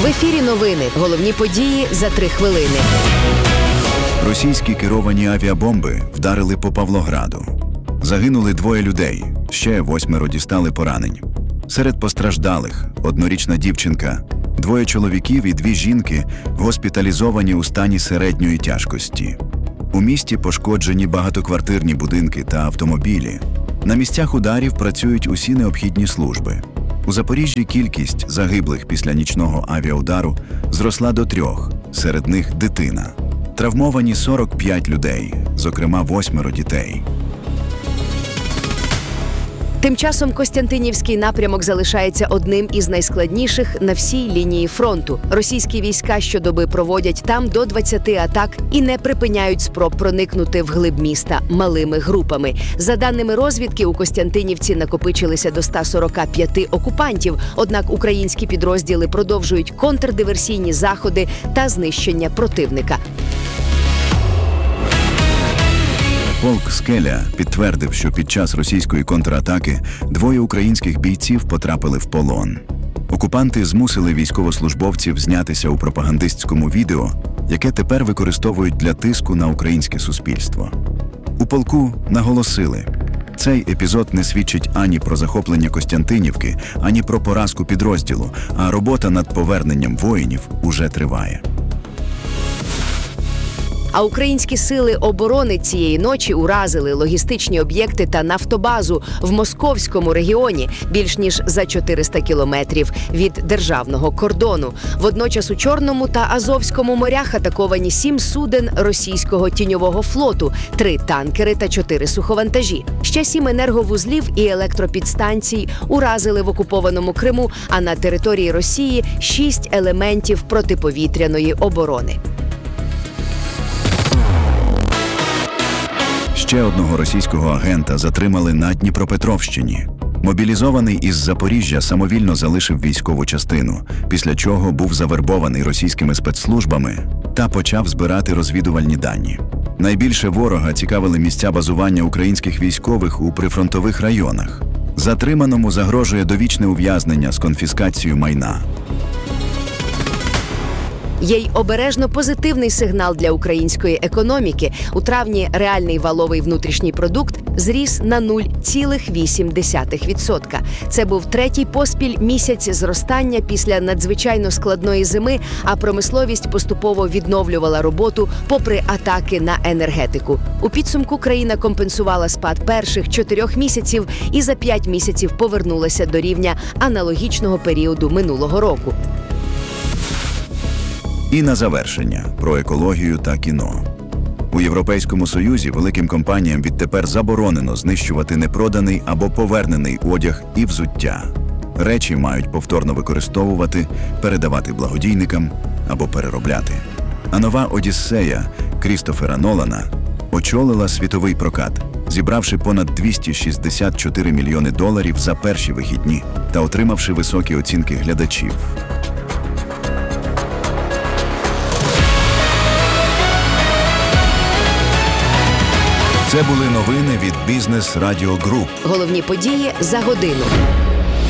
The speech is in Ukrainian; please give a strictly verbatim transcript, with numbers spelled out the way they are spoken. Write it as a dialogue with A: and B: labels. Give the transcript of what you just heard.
A: В ефірі новини. Головні події за три хвилини.
B: Російські керовані авіабомби вдарили по Павлограду. Загинули двоє людей, ще восьмеро дістали поранень. Серед постраждалих – однорічна дівчинка, двоє чоловіків і дві жінки госпіталізовані у стані середньої тяжкості. У місті пошкоджені багатоквартирні будинки та автомобілі. На місцях ударів працюють усі необхідні служби. У Запоріжжі кількість загиблих після нічного авіаудару зросла до трьох, серед них дитина. Травмовані сорок п'ять людей, зокрема восьмеро дітей.
A: Тим часом Костянтинівський напрямок залишається одним із найскладніших на всій лінії фронту. Російські війська щодоби проводять там до двадцяти атак і не припиняють спроб проникнути вглиб міста малими групами. За даними розвідки, у Костянтинівці накопичилися до ста сорока п'яти окупантів, однак українські підрозділи продовжують контрдиверсійні заходи та знищення противника.
B: Полк «Скеля» підтвердив, що під час російської контратаки двоє українських бійців потрапили в полон. Окупанти змусили військовослужбовців знятися у пропагандистському відео, яке тепер використовують для тиску на українське суспільство. У полку наголосили, цей епізод не свідчить ані про захоплення Костянтинівки, ані про поразку підрозділу, а робота над поверненням воїнів уже триває.
A: А українські сили оборони цієї ночі уразили логістичні об'єкти та нафтобазу в Московському регіоні більш ніж за чотириста кілометрів від державного кордону. Водночас у Чорному та Азовському морях атаковані сім суден російського тіньового флоту, три танкери та чотири суховантажі. Ще сім енерговузлів і електропідстанцій уразили в окупованому Криму, а на території Росії шість елементів протиповітряної оборони.
B: Ще одного російського агента затримали на Дніпропетровщині. Мобілізований із Запоріжжя самовільно залишив військову частину, після чого був завербований російськими спецслужбами та почав збирати розвідувальні дані. Найбільше ворога цікавили місця базування українських військових у прифронтових районах. Затриманому загрожує довічне ув'язнення з конфіскацією майна.
A: Є й обережно позитивний сигнал для української економіки. У травні реальний валовий внутрішній продукт зріс на нуль цілих вісім десятих відсотка. Це був третій поспіль місяць зростання після надзвичайно складної зими, а промисловість поступово відновлювала роботу попри атаки на енергетику. У підсумку країна компенсувала спад перших чотирьох місяців і за п'ять місяців повернулася до рівня аналогічного періоду минулого року.
B: І на завершення – про екологію та кіно. У Європейському Союзі великим компаніям відтепер заборонено знищувати непроданий або повернений одяг і взуття. Речі мають повторно використовувати, передавати благодійникам або переробляти. А нова «Одіссея» Крістофера Нолана очолила світовий прокат, зібравши понад двісті шістдесят чотири мільйони доларів за перші вихідні та отримавши високі оцінки глядачів.
A: Це були новини від Бізнес Радіо Груп. Головні події за годину.